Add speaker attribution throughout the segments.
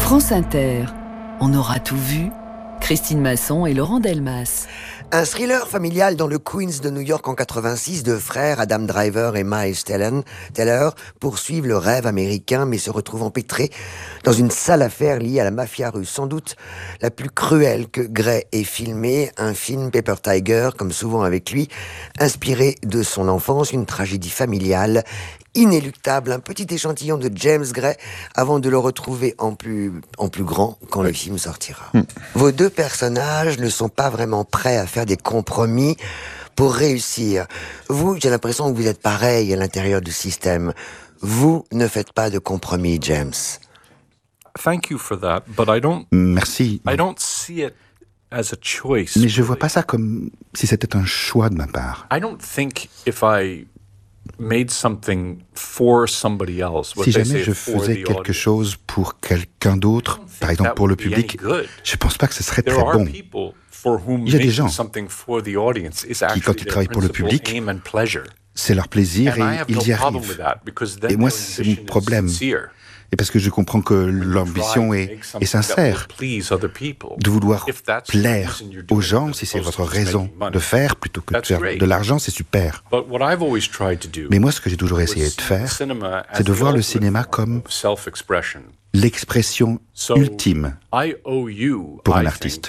Speaker 1: France Inter, on aura tout vu. Christine Masson et Laurent Delmas.
Speaker 2: Un thriller familial dans le Queens de New York en 86, deux frères, Adam Driver et Miles Teller, poursuivent le rêve américain mais se retrouvent empêtrés dans une sale affaire liée à la mafia russe. Sans doute la plus cruelle que Gray ait filmée, un film Paper Tiger, comme souvent avec lui, inspiré de son enfance, une tragédie familiale inéluctable, un petit échantillon de James Gray avant de le retrouver en plus grand quand le film sortira. Vos deux personnages ne sont pas vraiment prêts à faire des compromis pour réussir. Vous, j'ai l'impression que vous êtes pareil à l'intérieur du système. Vous ne faites pas de compromis, James.
Speaker 3: Thank you for that, but
Speaker 4: Merci.
Speaker 3: I don't see it as a choice.
Speaker 4: Mais je vois pas ça comme si c'était un choix de ma part.
Speaker 3: I don't think if I made something for somebody else,
Speaker 4: Si jamais je faisais quelque chose pour quelqu'un d'autre, par exemple pour le public, je pense pas que ce serait très bon. Il y a des gens qui, quand ils travaillent pour le public, c'est leur plaisir et ils y arrivent. Et moi, c'est mon problème. Et parce que je comprends que l'ambition est sincère, de vouloir plaire aux gens, si c'est votre raison de faire, plutôt que de faire de l'argent, c'est super. Mais moi, ce que j'ai toujours essayé de faire, c'est de voir le cinéma comme l'expression ultime pour un artiste.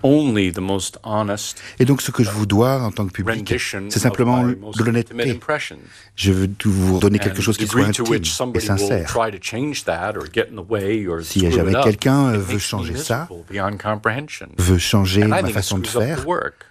Speaker 4: Et donc, ce que je vous dois en tant que public, c'est simplement de l'honnêteté. Je veux vous donner quelque chose qui soit intime et sincère. Si jamais quelqu'un veut changer ça, veut changer ma façon de faire,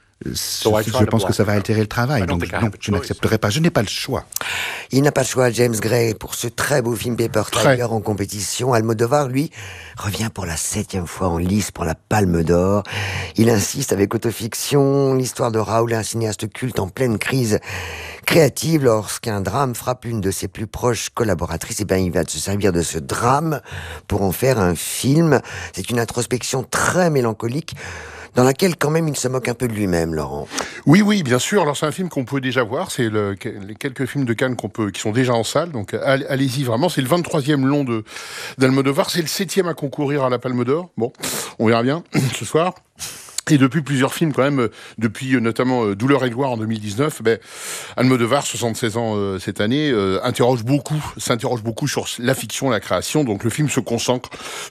Speaker 4: je pense que ça va altérer le travail. Donc non, je n'accepterai pas. Je n'ai pas le choix.
Speaker 2: Il n'a pas le choix, James Gray, pour ce très beau film Paper Tiger en compétition. Almodovar, lui, revient pour la 7e fois en lice pour la Palme d'Or. Il insiste avec autofiction, l'histoire de Raoul, un cinéaste culte en pleine crise créative. Lorsqu'un drame frappe une de ses plus proches collaboratrices, eh bien, il va se servir de ce drame pour en faire un film. C'est une introspection très mélancolique, dans laquelle, quand même, il se moque un peu de lui-même, Laurent.
Speaker 5: Oui, bien sûr. Alors, c'est un film qu'on peut déjà voir. C'est les quelques films de Cannes qui sont déjà en salle. Donc, allez-y vraiment. C'est le 23e long d'Almodovar. C'est le 7e à concourir à la Palme d'Or. Bon, on verra bien ce soir. Et depuis plusieurs films quand même, depuis notamment Douleur et gloire en 2019, Almodovar, 76 ans cette année, s'interroge beaucoup sur la fiction, la création. Donc le film se concentre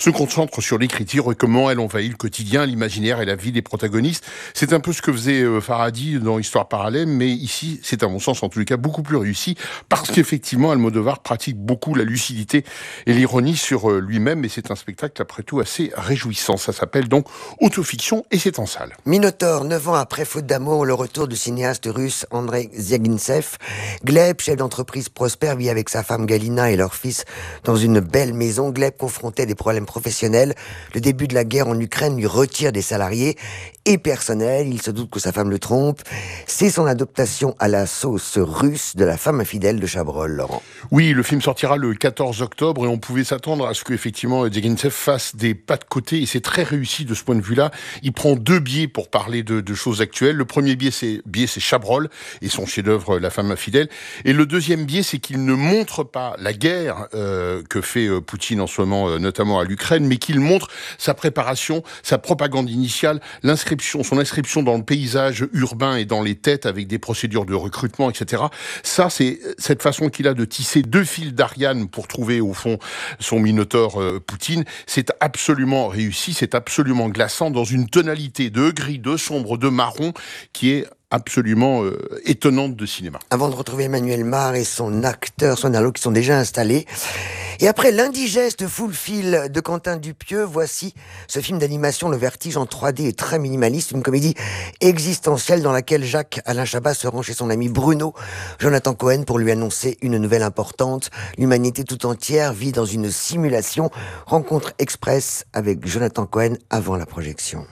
Speaker 5: sur l'écriture et comment elle envahit le quotidien, l'imaginaire et la vie des protagonistes. C'est un peu ce que faisait Farhadi dans Histoire parallèle, mais ici, c'est à mon sens en tous les cas beaucoup plus réussi, parce qu'effectivement Almodovar pratique beaucoup la lucidité et l'ironie sur lui-même, et c'est un spectacle après tout assez réjouissant. Ça s'appelle donc Autofiction et c'est en salle.
Speaker 2: Minotaure, 9 ans après Faute d'amour, le retour du cinéaste russe Andrei Zvyagintsev. Gleb, chef d'entreprise prospère, vit avec sa femme Galina et leur fils dans une belle maison. Gleb, confronté à des problèmes professionnels. Le début de la guerre en Ukraine lui retire des salariés et personnels. Il se doute que sa femme le trompe. C'est son adaptation à la sauce russe de La femme infidèle de Chabrol, Laurent.
Speaker 5: Oui, le film sortira le 14 octobre et on pouvait s'attendre à ce qu'effectivement Zvyagintsev fasse des pas de côté, et c'est très réussi de ce point de vue-là. Il prend 2 biais pour parler de choses actuelles. Le premier biais, c'est Chabrol et son chef-d'œuvre La femme infidèle. Et le deuxième biais, c'est qu'il ne montre pas la guerre que fait Poutine en ce moment, notamment à l'Ukraine, mais qu'il montre sa préparation, sa propagande initiale, son inscription dans le paysage urbain et dans les têtes avec des procédures de recrutement, etc. Ça, c'est cette façon qu'il a de tisser 2 fils d'Ariane pour trouver au fond son minotaure Poutine. C'est absolument réussi, c'est absolument glaçant dans une tonalité de gris, de sombre, de marron qui est absolument étonnante de cinéma.
Speaker 2: Avant de retrouver Emmanuel Mar et son acteur, son halo qui sont déjà installés. Et après l'indigeste Full Feel de Quentin Dupieux, voici ce film d'animation Le Vertige en 3D et très minimaliste, une comédie existentielle dans laquelle Jacques-Alain Chabat se rend chez son ami Bruno Jonathan Cohen pour lui annoncer une nouvelle importante. L'humanité tout entière vit dans une simulation. Rencontre express avec Jonathan Cohen avant la projection.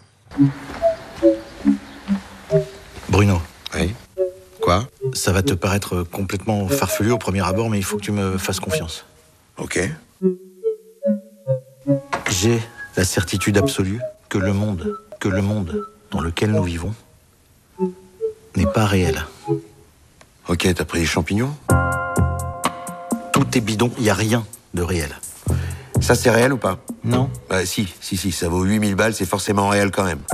Speaker 6: Bruno.
Speaker 7: Oui. Quoi ?
Speaker 6: Ça va te paraître complètement farfelu au premier abord, mais il faut que tu me fasses confiance.
Speaker 7: Ok.
Speaker 6: J'ai la certitude absolue que le monde dans lequel nous vivons n'est pas réel.
Speaker 7: Ok, t'as pris les champignons ?
Speaker 6: Tout est bidon, il n'y a rien de réel.
Speaker 7: Ça, c'est réel ou pas?
Speaker 6: Non.
Speaker 7: Si, ça vaut 8000 balles, c'est forcément réel quand même.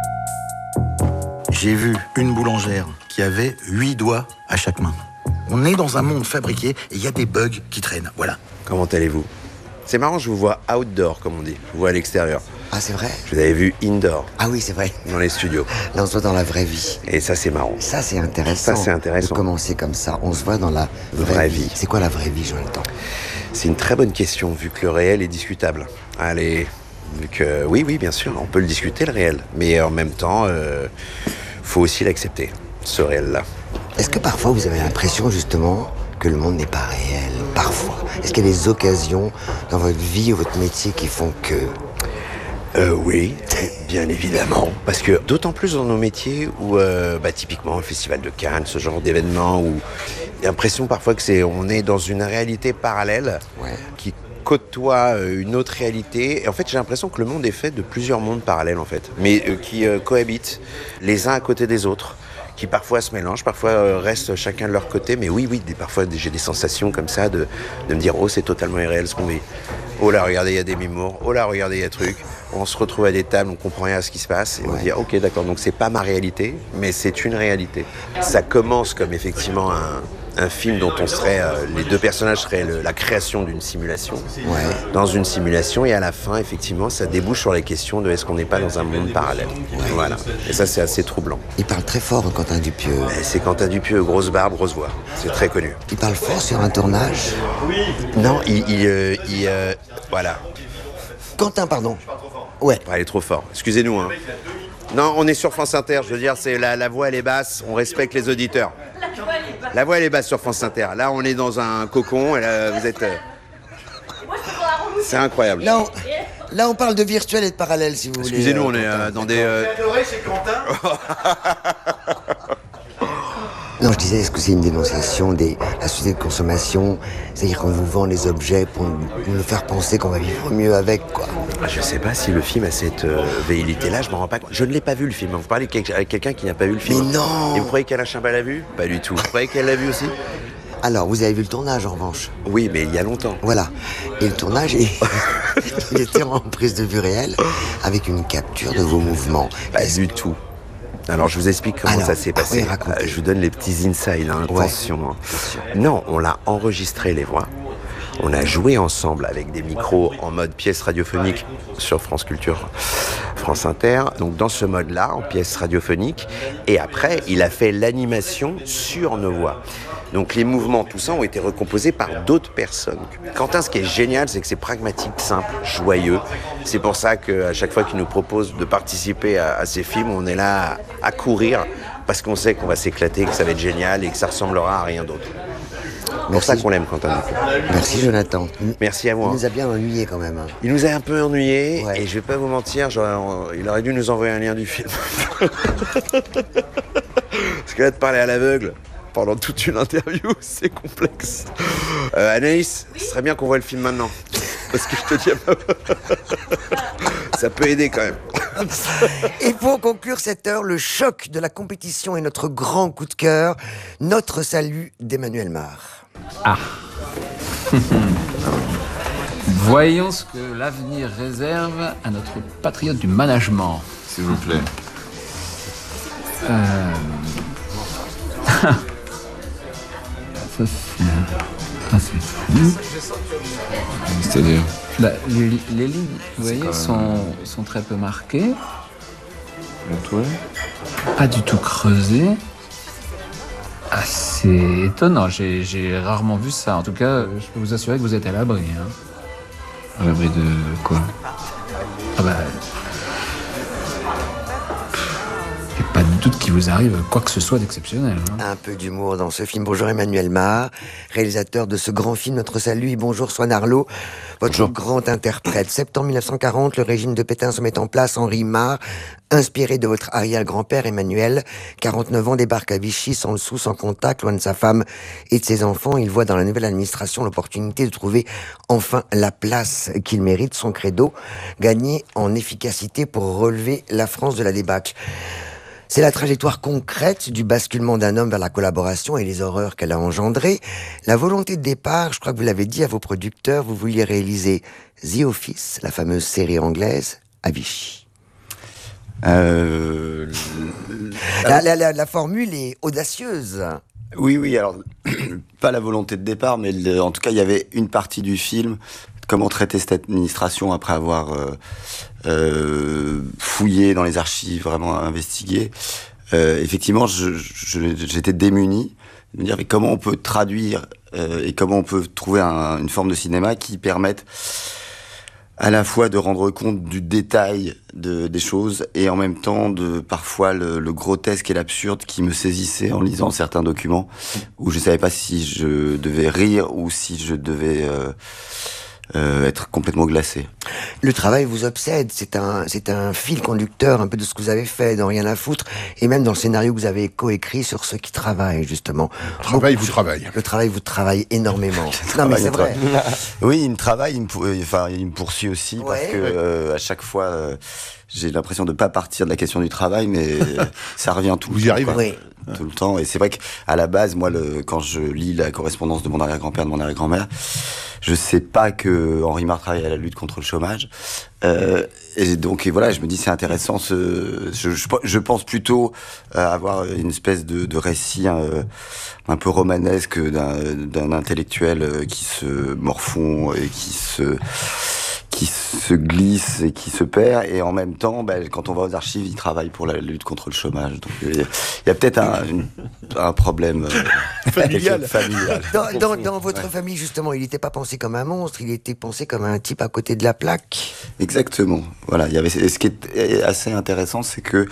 Speaker 6: J'ai vu une boulangère qui avait 8 doigts à chaque main. On est dans un monde fabriqué et il y a des bugs qui traînent, voilà.
Speaker 7: Comment allez-vous? C'est marrant, je vous vois outdoor, comme on dit. Je vous vois à l'extérieur.
Speaker 2: Ah, c'est vrai?
Speaker 7: Je vous avais vu indoor.
Speaker 2: Ah oui, c'est vrai.
Speaker 7: Dans les studios.
Speaker 2: Là, on se voit dans la vraie vie.
Speaker 7: Et ça, c'est marrant.
Speaker 2: Ça, c'est intéressant. De commencer comme ça. On se voit dans la vraie vie. C'est quoi la vraie vie, Jonathan?
Speaker 7: C'est une très bonne question, vu que le réel est discutable. Allez, vu que... Oui, bien sûr, on peut le discuter, le réel. Mais en même temps, faut aussi l'accepter, ce réel-là.
Speaker 2: Est-ce que parfois, vous avez l'impression, justement, que le monde n'est pas réel? Parfois. Est-ce qu'il y a des occasions dans votre vie ou votre métier qui font que...
Speaker 7: Oui, bien évidemment. Parce que d'autant plus dans nos métiers où, typiquement, le Festival de Cannes, ce genre d'événement, où il y a l'impression parfois que on est dans une réalité parallèle qui côtoie une autre réalité. Et en fait, j'ai l'impression que le monde est fait de plusieurs mondes parallèles, en fait, mais qui cohabitent les uns à côté des autres, qui parfois se mélangent, parfois restent chacun de leur côté. Mais oui, parfois j'ai des sensations comme ça de me dire « Oh, c'est totalement irréel ce qu'on vit. Oh là, regardez, il y a des mimours. Oh là, regardez, il y a truc. » On se retrouve à des tables, on comprend rien à ce qui se passe. Et on dit « Ok, d'accord, donc c'est pas ma réalité, mais c'est une réalité. » Ça commence comme effectivement un film dont on serait... les deux personnages seraient la création d'une simulation. Dans une simulation, et à la fin, effectivement, ça débouche sur les questions de est-ce qu'on n'est pas dans un monde parallèle. Voilà. Et ça, c'est assez troublant.
Speaker 2: Il parle très fort, Quentin Dupieux.
Speaker 7: C'est Quentin Dupieux, grosse barbe, grosse voix. C'est très connu.
Speaker 2: Il parle fort sur un tournage?
Speaker 7: Non, voilà.
Speaker 2: Quentin, pardon. Ouais.
Speaker 7: Il est trop fort. Excusez-nous, hein. Non, on est sur France Inter. Je veux dire, c'est la voix, elle est basse. On respecte les auditeurs. La voix, elle est basse sur France Inter. Là, on est dans un cocon. Et là, vous êtes... C'est incroyable.
Speaker 2: Là, on parle de virtuel et de parallèle, si vous voulez.
Speaker 7: Excusez-nous, on est dans des...
Speaker 8: c'est Quentin.
Speaker 2: Non, je disais, est-ce que c'est une dénonciation de la société de consommation? C'est-à-dire qu'on vous vend les objets pour nous faire penser qu'on va vivre mieux avec, quoi.
Speaker 7: Je sais pas si le film a cette velléité-là, je m'en rends pas compte. Je ne l'ai pas vu, le film. Vous parlez avec quelqu'un qui n'a pas vu le film.
Speaker 2: Mais non!
Speaker 7: Et vous croyez qu'Alain Chabat l'a vu? Pas du tout. Vous croyez qu'elle l'a vu aussi?
Speaker 2: Alors, vous avez vu le tournage, en revanche?
Speaker 7: Oui, mais il y a longtemps.
Speaker 2: Voilà. Et le tournage, il était en prise de vue réelle, avec une capture de vos mouvements.
Speaker 7: Pas du tout. Alors, je vous explique comment ça s'est passé. Je vous donne les petits insights, attention. Non, on l'a enregistré, les voix. On a joué ensemble avec des micros en mode pièce radiophonique sur France Culture, France Inter. Donc, dans ce mode-là, en pièce radiophonique. Et après, il a fait l'animation sur nos voix. Donc les mouvements, tout ça, ont été recomposés par d'autres personnes. Quentin, ce qui est génial, c'est que c'est pragmatique, simple, joyeux. C'est pour ça qu'à chaque fois qu'il nous propose de participer à ces films, on est là à courir, parce qu'on sait qu'on va s'éclater, que ça va être génial et que ça ressemblera à rien d'autre. C'est pour ça qu'on l'aime, Quentin.
Speaker 2: Merci, Jonathan.
Speaker 7: Merci à moi.
Speaker 2: Il nous a bien ennuyés, quand même.
Speaker 7: Il nous a un peu ennuyés, et je vais pas vous mentir, il aurait dû nous envoyer un lien du film. Parce que là, de parler à l'aveugle pendant toute une interview, c'est complexe. Anaïs, ce serait bien qu'on voit le film maintenant. Parce que je te dis, ça peut aider quand même.
Speaker 2: Et pour conclure cette heure, le choc de la compétition est notre grand coup de cœur, Notre salut d'Emmanuel Mar.
Speaker 9: Ah. Voyons ce que l'avenir réserve à notre patriote du management.
Speaker 10: S'il vous plaît.
Speaker 9: Ça, c'est fou.
Speaker 10: C'est-à-dire
Speaker 9: les lignes, vous voyez, sont très peu marquées. Pas du tout creusées. Ah, c'est étonnant. J'ai rarement vu ça. En tout cas, je peux vous assurer que vous êtes à l'abri. Hein.
Speaker 10: À l'abri de quoi?
Speaker 9: Ah bah... Il n'y a pas de doute qu'il vous arrive quoi que ce soit d'exceptionnel. Hein.
Speaker 2: Un peu d'humour dans ce film. Bonjour Emmanuel Mar, réalisateur de ce grand film Notre salut. Et bonjour Swan Arlo, votre grand interprète. Septembre 1940, le régime de Pétain se met en place. Henri Mar, inspiré de votre arrière-grand-père Emmanuel, 49 ans, débarque à Vichy sans le sou, sans contact, loin de sa femme et de ses enfants. Il voit dans la nouvelle administration l'opportunité de trouver enfin la place qu'il mérite, son credo, gagner en efficacité pour relever la France de la débâcle. C'est la trajectoire concrète du basculement d'un homme vers la collaboration et les horreurs qu'elle a engendrées. La volonté de départ, je crois que vous l'avez dit à vos producteurs, vous vouliez réaliser The Office, la fameuse série anglaise, à Vichy. La formule est audacieuse.
Speaker 11: Oui, alors, pas la volonté de départ, mais en tout cas, il y avait une partie du film, comment traiter cette administration après avoir fouillé dans les archives, vraiment investigué. Effectivement, j'étais démuni de me dire mais comment on peut traduire et comment on peut trouver une forme de cinéma qui permette à la fois de rendre compte du détail des choses et en même temps de parfois le grotesque et l'absurde qui me saisissait en lisant certains documents où je savais pas si je devais rire ou si je devais être complètement glacé.
Speaker 2: Le travail vous obsède, c'est un fil conducteur un peu de ce que vous avez fait dans Rien à foutre, et même dans le scénario que vous avez coécrit sur ceux qui travaillent, justement.
Speaker 5: Le travail vous
Speaker 2: travaille énormément. Non mais c'est vrai.
Speaker 11: Oui, il me travaille, il me poursuit aussi, parce que à chaque fois, j'ai l'impression de pas partir de la question du travail, mais ça revient tout le temps.
Speaker 5: Vous y arrivez.
Speaker 2: Oui.
Speaker 11: Tout le temps. Et c'est vrai qu'à la base, moi, quand je lis la correspondance de mon arrière-grand-père, de mon arrière-grand-mère, je sais pas que Henri Marre travaillait à la lutte contre le chômage. Et donc, voilà, je me dis, c'est intéressant. Je pense plutôt avoir une espèce de récit un peu romanesque d'un intellectuel qui se morfond et qui se glisse et qui se perd, et en même temps, quand on va aux archives, il travaille pour la lutte contre le chômage. Donc il y a peut-être un problème
Speaker 5: familial.
Speaker 2: Dans votre famille, justement, il n'était pas pensé comme un monstre, il était pensé comme un type à côté de la plaque.
Speaker 11: Exactement. Voilà. Ce qui est assez intéressant, c'est que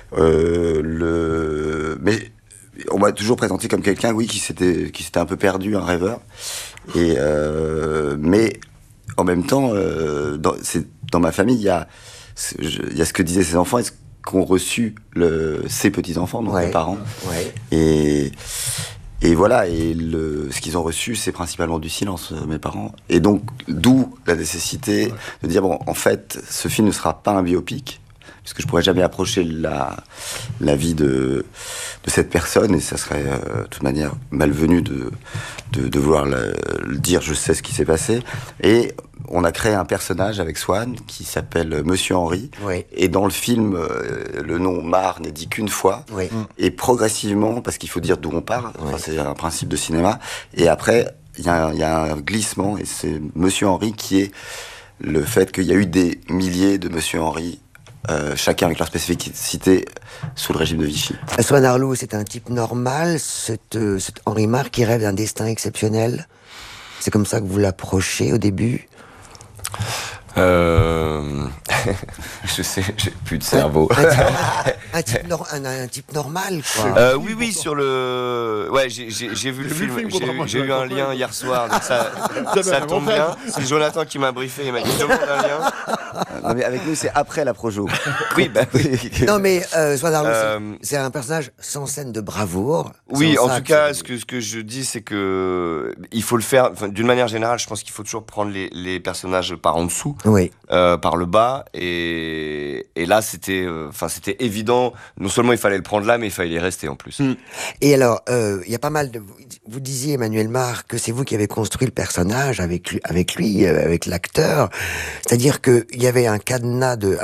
Speaker 11: mais on m'a toujours présenté comme quelqu'un, oui, qui s'était un peu perdu, un rêveur, et mais en même temps, dans ma famille, il y a ce que disaient ses enfants et ce qu'ont reçu ses petits-enfants, donc mes parents. Ouais. Et voilà, ce qu'ils ont reçu, c'est principalement du silence, mes parents. Et donc, d'où la nécessité de dire, bon, en fait, ce film ne sera pas un biopic, puisque je pourrais jamais approcher la vie de cette personne, et ça serait de toute manière malvenu de vouloir le dire, je sais ce qui s'est passé. Et on a créé un personnage avec Swan qui s'appelle Monsieur Henry. Oui. Et dans le film, le nom Marre n'est dit qu'une fois. Oui. Et progressivement, parce qu'il faut dire d'où on part, c'est un principe de cinéma, et après, il y a un glissement, et c'est Monsieur Henry qui est le fait qu'il y a eu des milliers de Monsieur Henry, chacun avec leur spécificité, sous le régime de Vichy.
Speaker 2: Swan Arlo, c'est un type normal, cet Henri Marre qui rêve d'un destin exceptionnel. C'est comme ça que vous l'approchez au début?
Speaker 12: Je sais, j'ai plus de cerveau.
Speaker 2: Un type normal, quoi.
Speaker 12: Oui, sur le... Ouais, j'ai vu le film, j'ai eu un lien hier soir, donc ça tombe bien. C'est Jonathan qui m'a briefé, il m'a dit demande un lien.
Speaker 11: Non, mais avec nous, c'est après la Projo.
Speaker 12: Oui.
Speaker 2: Non, mais Swan Arlo, c'est un personnage sans scène de bravoure.
Speaker 12: Oui, en tout cas, ce que je dis, c'est que il faut le faire, d'une manière générale, je pense qu'il faut toujours prendre les personnages par en dessous.
Speaker 2: Oui.
Speaker 12: Par le bas, et là c'était évident, non seulement il fallait le prendre là, mais il fallait y rester en plus.
Speaker 2: Et alors, il y a pas mal de... Vous disiez, Emmanuel Marre, que c'est vous qui avez construit le personnage avec lui, avec l'acteur. C'est-à-dire qu'il y avait un canevas de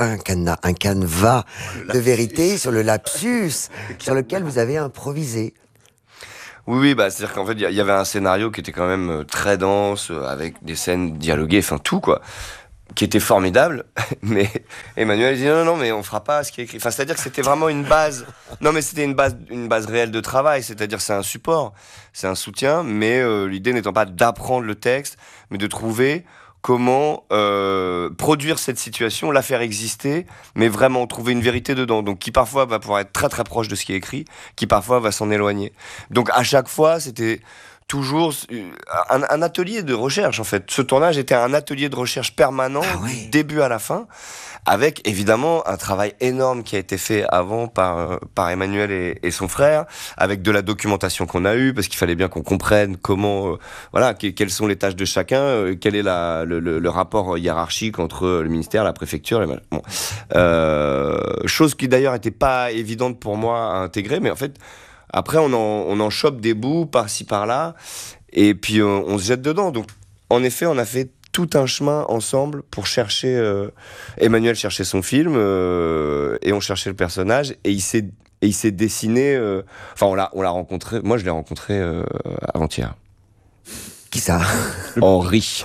Speaker 2: vérité sur le lapsus, sur lequel vous avez improvisé.
Speaker 12: Oui, c'est-à-dire qu'en fait, il y avait un scénario qui était quand même très dense, avec des scènes dialoguées, tout, quoi, qui était formidable, mais Emmanuel dit non, mais on fera pas ce qui est écrit. C'est-à-dire que c'était vraiment une base. Non, mais c'était une base réelle de travail. C'est-à-dire c'est un support, c'est un soutien, mais l'idée n'étant pas d'apprendre le texte, mais de trouver comment produire cette situation, la faire exister, mais vraiment trouver une vérité dedans. Donc qui parfois va pouvoir être très très proche de ce qui est écrit, qui parfois va s'en éloigner. Donc à chaque fois, c'était toujours un atelier de recherche, en fait. Ce tournage était un atelier de recherche permanent, du début à la fin, avec évidemment un travail énorme qui a été fait avant par Emmanuel et son frère, avec de la documentation qu'on a eue, parce qu'il fallait bien qu'on comprenne comment, quelles sont les tâches de chacun, quel est le rapport hiérarchique entre le ministère, la préfecture, chose qui d'ailleurs n'était pas évidente pour moi à intégrer, mais en fait, après on en chope des bouts par-ci par-là, et puis on se jette dedans. Donc en effet, on a fait tout un chemin ensemble pour chercher. Emmanuel cherchait son film et on cherchait le personnage, et il s'est dessiné. On l'a rencontré. Moi, je l'ai rencontré avant-hier.
Speaker 2: Qui ça?
Speaker 12: Henri.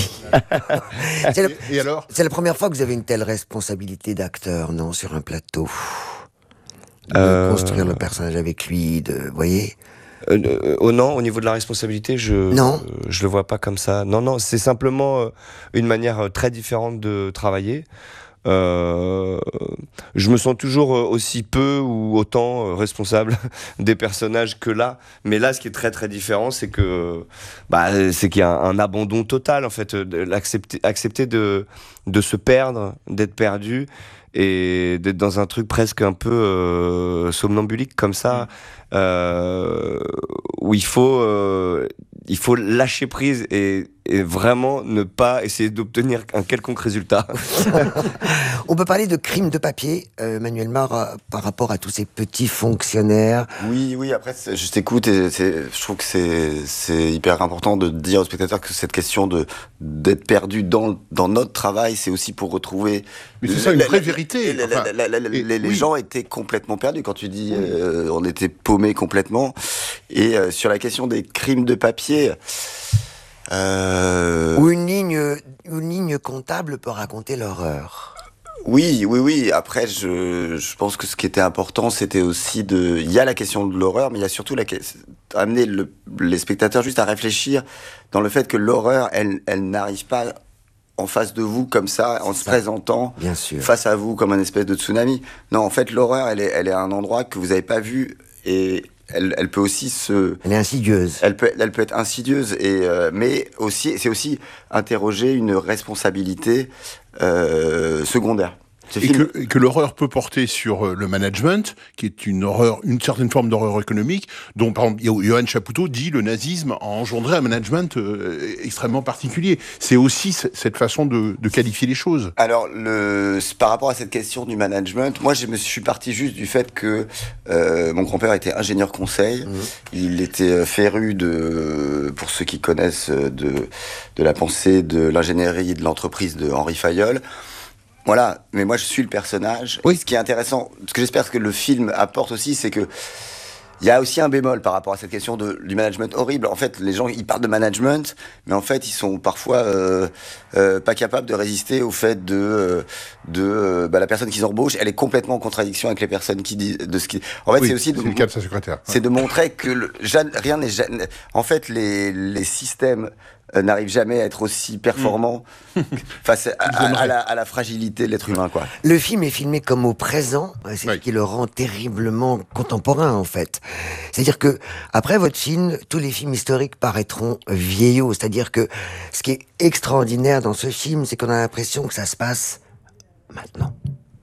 Speaker 5: Et alors?
Speaker 2: C'est la première fois que vous avez une telle responsabilité d'acteur, non, sur un plateau, de construire le personnage avec lui, vous voyez?
Speaker 12: Non, au niveau de la responsabilité, je le vois pas comme ça. Non, c'est simplement une manière très différente de travailler. Je me sens toujours aussi peu ou autant responsable des personnages que là. Mais là, ce qui est très très différent, c'est qu'il y a un abandon total, en fait, accepter de se perdre, d'être perdu, et d'être dans un truc presque un peu somnambulique comme ça, où il faut lâcher prise et vraiment ne pas essayer d'obtenir un quelconque résultat.
Speaker 2: On peut parler de crime de papier, Manuel Mar, par rapport à tous ces petits fonctionnaires.
Speaker 11: Oui, après, je t'écoute et je trouve que c'est hyper important de dire aux spectateurs que cette question d'être perdu dans notre travail, c'est aussi pour retrouver...
Speaker 5: Mais c'est ça, une vraie vérité.
Speaker 11: Les gens étaient complètement perdus. Quand tu dis on était paumés complètement. Et sur la question des crimes de papier...
Speaker 2: Où une ligne comptable peut raconter l'horreur.
Speaker 11: Oui. Après, je pense que ce qui était important, c'était aussi il y a la question de l'horreur, mais il y a surtout amener les spectateurs juste à réfléchir dans le fait que l'horreur, elle n'arrive pas en face de vous comme ça, en se présentant face à vous comme un espèce de tsunami. Non, en fait, l'horreur, elle est à un endroit que vous n'avez pas vu, et elle peut aussi Elle
Speaker 2: est insidieuse.
Speaker 11: Elle peut être insidieuse, mais aussi, c'est aussi interroger une responsabilité secondaire.
Speaker 5: Et que l'horreur peut porter sur le management, qui est une certaine forme d'horreur économique, dont par exemple Johann Chapoutot dit le nazisme a engendré un management extrêmement particulier. C'est aussi cette façon de qualifier les choses.
Speaker 11: Alors, par rapport à cette question du management, moi je suis parti juste du fait que mon grand-père était ingénieur conseil. Il était féru pour ceux qui connaissent de la pensée de l'ingénierie et de l'entreprise de Henri Fayol. Voilà, mais moi je suis le personnage. Oui. Ce qui est intéressant, ce que j'espère que le film apporte aussi, c'est que il y a aussi un bémol par rapport à cette question du management horrible. En fait, les gens, ils parlent de management, mais en fait, ils sont parfois pas capables de résister au fait la personne qu'ils embauchent, elle est complètement en contradiction avec les personnes qui disent de ce qui. En fait, c'est aussi
Speaker 5: le cas de sa secrétaire.
Speaker 11: C'est de montrer que rien n'est. En fait, les systèmes n'arrive jamais à être aussi performant face à la fragilité de l'être humain, quoi.
Speaker 2: Le film est filmé comme au présent, c'est ce qui le rend terriblement contemporain, en fait. C'est-à-dire que, après votre film, tous les films historiques paraîtront vieillots. C'est-à-dire que ce qui est extraordinaire dans ce film, c'est qu'on a l'impression que ça se passe maintenant.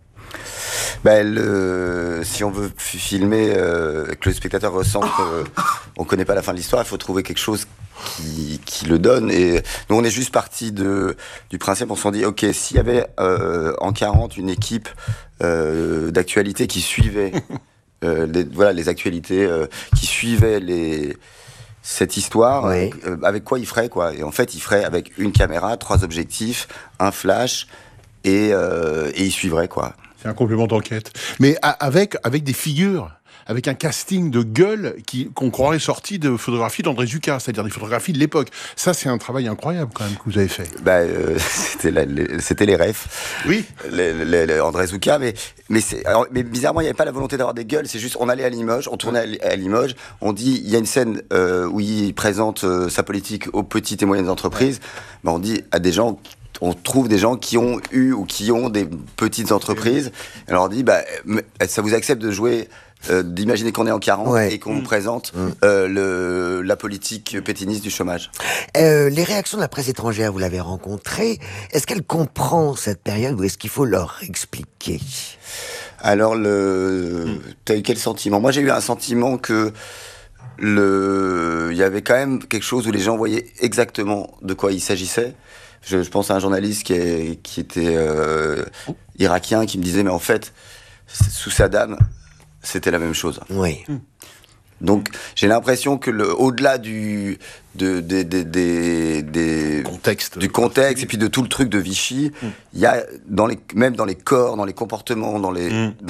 Speaker 11: Si on veut filmer, que le spectateur ressente qu'on connaît pas la fin de l'histoire, il faut trouver quelque chose qui le donne. Et nous, on est juste parti du principe, on s'en dit, ok, s'il y avait en 40 une équipe d'actualité qui suivait les actualités, qui suivait cette histoire, avec quoi il ferait, quoi. Et en fait, il ferait avec une caméra, 3 objectifs, un flash, et il suivrait, quoi.
Speaker 5: C'est un complément d'enquête. Mais avec des figures, avec un casting de gueule qu'on croirait sorti de photographies d'André Zucca, c'est-à-dire des photographies de l'époque. Ça, c'est un travail incroyable, quand même, que vous avez fait.
Speaker 11: C'était les refs.
Speaker 5: Oui.
Speaker 11: André Zucca, mais bizarrement, il n'y avait pas la volonté d'avoir des gueules. C'est juste, on allait à Limoges, on tournait à Limoges, on dit, il y a une scène où il présente sa politique aux petites et moyennes entreprises. On dit à des gens... On trouve des gens qui ont eu ou qui ont des petites entreprises. Alors on dit, ça vous accepte de jouer d'imaginer qu'on est en 40 et qu'on nous présente la politique pétiniste du chômage.
Speaker 2: Les réactions de la presse étrangère, vous l'avez rencontrée. Est-ce qu'elle comprend cette période ou est-ce qu'il faut leur expliquer ?
Speaker 11: Alors, t'as eu quel sentiment ? Moi, j'ai eu un sentiment que il y avait quand même quelque chose où les gens voyaient exactement de quoi il s'agissait. Je pense à un journaliste qui était irakien, qui me disait, mais en fait, sous Saddam, c'était la même chose.
Speaker 2: Oui.
Speaker 11: Donc, j'ai l'impression que au-delà du contexte et puis de tout le truc de Vichy, il y a même dans les corps, dans les comportements, dans